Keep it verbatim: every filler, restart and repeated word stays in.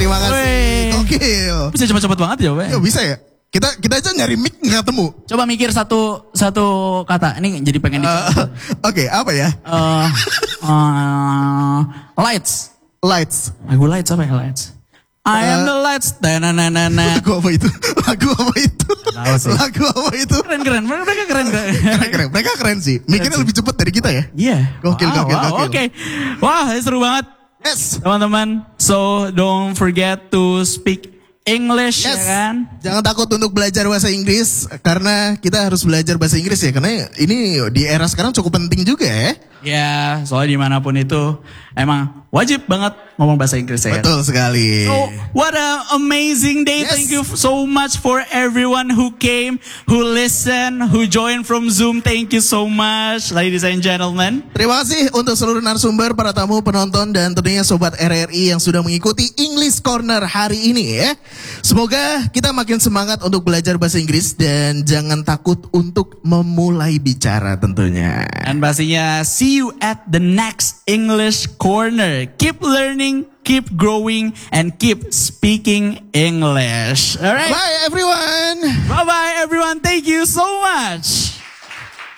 terima kasih. Wey. Gokil. Bisa cepet-cepet banget ya, Pak. Ya, bisa ya. Kita kita aja nyari mic nggak ketemu. Coba mikir satu satu kata. Ini jadi pengen Uh, dicoba. Oke, okay, apa ya? Uh, uh, lights. Lights. Lagu lights apa ya lights? I am the lights. Tananana. Lagu apa itu? Lagu apa itu? Lagu apa itu? Keren keren. Mereka keren keren. Keren keren. Mereka keren sih. Mikirnya lebih cepat dari kita ya. Iya. Yeah. Gokil wow, gokil wow, gokil. Oke. Okay. Wah, seru banget. Yes. Teman-teman. So don't forget to speak English, yes. ya kan? Jangan takut untuk belajar bahasa Inggris karena kita harus belajar bahasa Inggris ya karena ini di era sekarang cukup penting juga ya. Ya, soalnya dimanapun itu emang wajib banget ngomong bahasa Inggris ya. Betul sekali. So, what a amazing day. Yes. Thank you so much for everyone who came, who listened, who joined from Zoom. Thank you so much, ladies and gentlemen. Terima kasih untuk seluruh narasumber, para tamu, penonton, dan tentunya Sobat R R I yang sudah mengikuti English Corner hari ini ya. Semoga kita makin semangat untuk belajar bahasa Inggris dan jangan takut untuk memulai bicara tentunya. Dan pastinya see you at the next English Corner. Keep learning, keep growing, and keep speaking English. Alright? Bye everyone! Bye-bye everyone. Thank you so much.